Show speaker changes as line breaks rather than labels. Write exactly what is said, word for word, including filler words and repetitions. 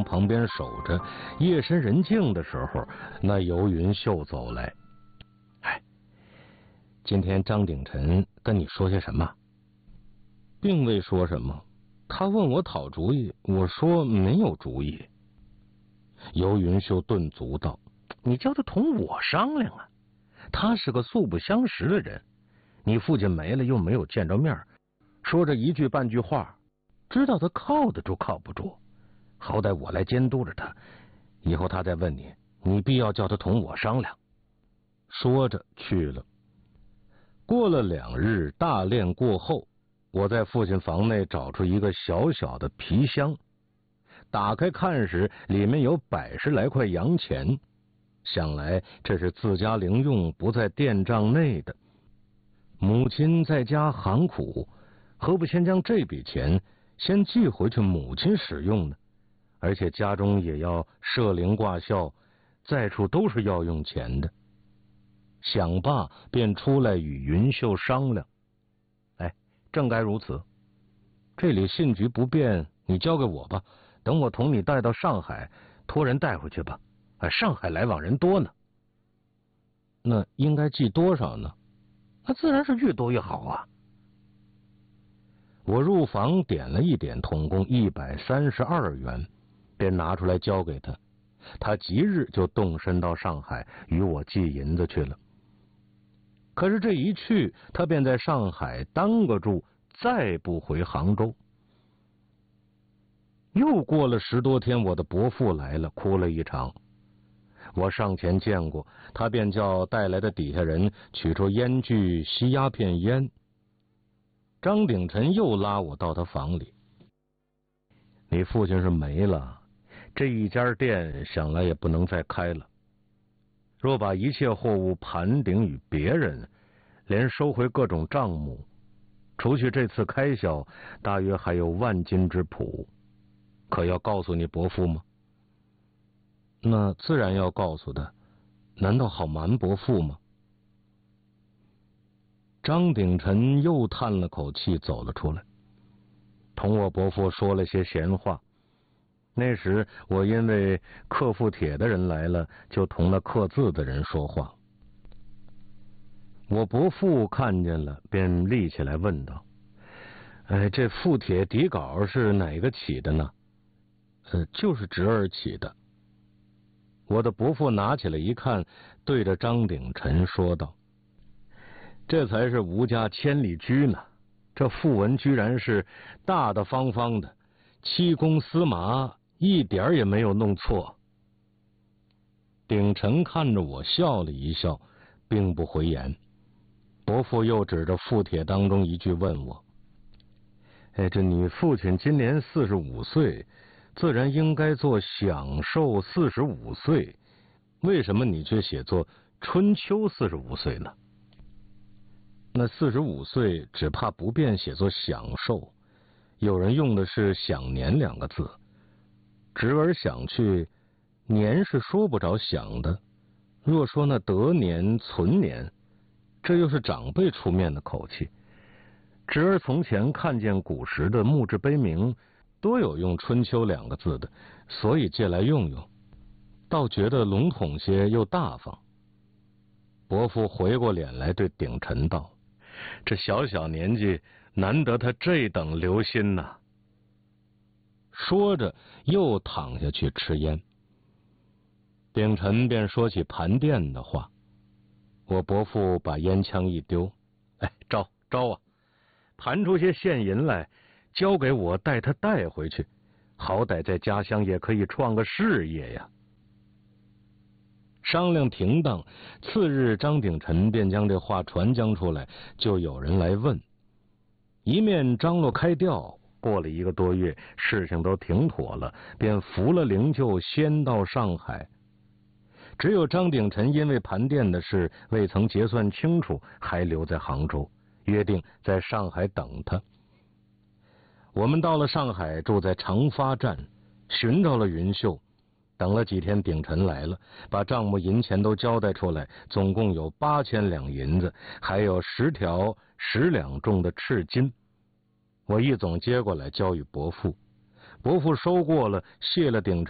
房旁边守着，夜深人静的时候，那游云秀走来。哎，今天张鼎臣跟你说些什么？并未说什么。他问我讨主意，我说没有主意。游云秀顿足道：“你叫他同我商量啊！他是个素不相识的人，你父亲没了又没有见着面，说这一句半句话，知道他靠得住靠不住。好歹我来监督着他，以后他再问你，你必要叫他同我商量。”说着去了。过了两日，大殓过后，我在父亲房内找出一个小小的皮箱，打开看时，里面有百十来块洋钱，想来这是自家零用，不在店账内的。母亲在家寒苦，何不先将这笔钱先寄回去母亲使用呢？而且家中也要设灵挂孝，在处都是要用钱的。想罢，便出来与云秀商量。哎，正该如此。这里信局不便，你交给我吧，等我同你带到上海，托人带回去吧。哎，上海来往人多呢。那应该寄多少呢？那自然是越多越好啊。我入房点了一点，统共一百三十二元，便拿出来交给他。他即日就动身到上海与我寄银子去了。可是这一去，他便在上海耽搁住，再不回杭州。又过了十多天，我的伯父来了，哭了一场。我上前见过他，便叫带来的底下人取出烟具吸鸦片烟。张鼎臣又拉我到他房里：“你父亲是没了，这一家店想来也不能再开了。若把一切货物盘顶与别人，连收回各种账目，除去这次开销，大约还有万金之谱。可要告诉你伯父吗？”那自然要告诉的，难道好瞒伯父吗？张鼎臣又叹了口气，走了出来，同我伯父说了些闲话。那时我因为刻副帖的人来了，就同那刻字的人说话。我伯父看见了，便立起来问道：“哎，这副帖底稿是哪个起的呢？”“呃，就是侄儿起的。”我的伯父拿起来一看，对着张鼎臣说道：“这才是吴家千里驹呢，这副文居然是大大方方的，七公司麻，一点也没有弄错。”鼎臣看着我笑了一笑，并不回言。伯父又指着副帖当中一句问我：“哎，这你父亲今年四十五岁，自然应该做享寿四十五岁，为什么你却写作春秋四十五岁呢？”那四十五岁只怕不便写作享寿，有人用的是享年两个字，直而想去，年是说不着享的。若说那得年存年，这又是长辈出面的口气。侄儿从前看见古时的墓志碑铭多有用春秋两个字的，所以借来用用，倒觉得笼统些又大方。伯父回过脸来对鼎臣道：“这小小年纪，难得他这等留心呐。”说着又躺下去吃烟。鼎臣便说起盘店的话。我伯父把烟枪一丢：“哎，招招啊，盘出些现银来，交给我带他带回去，好歹在家乡也可以创个事业呀。”商量停当，次日张鼎臣便将这话传将出来，就有人来问。一面张罗开调，过了一个多月，事情都停妥了，便扶了灵柩先到上海。只有张鼎臣因为盘店的事未曾结算清楚，还留在杭州，约定在上海等他。我们到了上海，住在长发站，寻着了云秀。等了几天，鼎臣来了，把账目银钱都交代出来，总共有八千两银子，还有十条十两重的赤金。我一总接过来交与伯父，伯父收过了，谢了鼎臣。